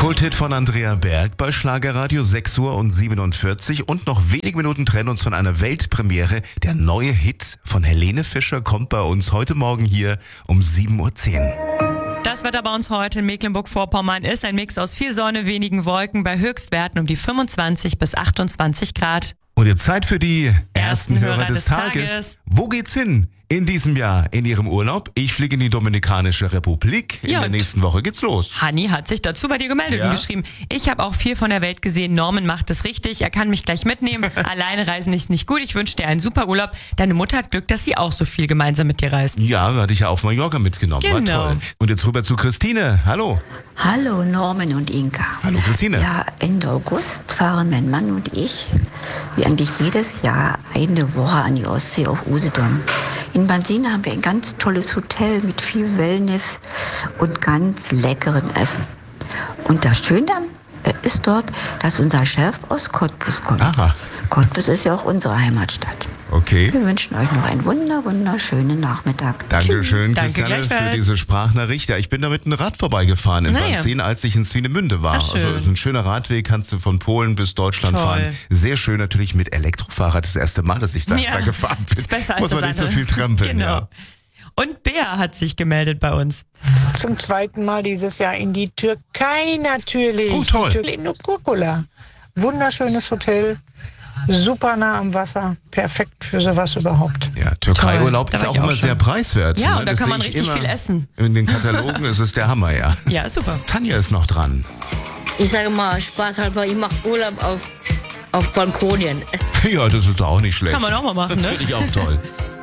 Kulthit von Andrea Berg bei Schlagerradio 6:47 Uhr und noch wenige Minuten trennen uns von einer Weltpremiere. Der neue Hit von Helene Fischer kommt bei uns heute Morgen hier um 7:10 Uhr. Das Wetter bei uns heute in Mecklenburg-Vorpommern ist ein Mix aus viel Sonne, wenigen Wolken bei Höchstwerten um die 25 bis 28 Grad. Und jetzt Zeit für die ersten Hörer des Tages. Wo geht's hin in diesem Jahr in Ihrem Urlaub? Ich fliege in die Dominikanische Republik. In der nächsten Woche geht's los. Hanni hat sich dazu bei dir gemeldet und geschrieben, ich habe auch viel von der Welt gesehen. Norman macht es richtig. Er kann mich gleich mitnehmen. Alleine reisen ist nicht gut. Ich wünsche dir einen super Urlaub. Deine Mutter hat Glück, dass sie auch so viel gemeinsam mit dir reist. Ja, hatte ich ja auf Mallorca mitgenommen. Genau. War toll. Und jetzt rüber zu Christine. Hallo. Hallo Norman und Inka. Hallo Christine. Ja, Ende August fahren mein Mann und ich, wie eigentlich jedes Jahr, eine Woche an die Ostsee auf Usedom. In Bansina haben wir ein ganz tolles Hotel mit viel Wellness und ganz leckerem Essen. Und das Schöne ist dort, dass unser Chef aus Cottbus kommt. Aha. Cottbus ist ja auch unsere Heimatstadt. Okay. Wir wünschen euch noch einen wunderschönen Nachmittag. Dankeschön, Danke Christiane, für gleichfalls. diese Sprachnachricht. Ja, ich bin da mit einem Rad vorbeigefahren in Wannsee, als ich in Swinemünde war. Ach, schön. Also ein schöner Radweg, kannst du von Polen bis Deutschland fahren. Sehr schön, natürlich mit Elektrofahrrad. Das erste Mal, dass ich da gefahren bin. Ist besser als Muss man das nicht so andere. viel trampeln. Genau. Ja. Und Bea hat sich gemeldet bei uns. Zum zweiten Mal dieses Jahr in die Türkei natürlich. Oh, toll. In Kurkula. Wunderschönes Hotel, super nah am Wasser, perfekt für sowas überhaupt. Ja, Türkei-Urlaub Da ist war auch ich auch immer schon. sehr preiswert. Ja, ne? und da Das kann sehe man ich richtig immer viel essen. In den Katalogen ist es der Hammer, ja. Ja, super. Tanja ist noch dran. Ich sage mal, spaßhalber, ich mache Urlaub auf Balkonien. Ja, das ist auch nicht schlecht. Kann man auch mal machen, ne? Finde ich auch toll.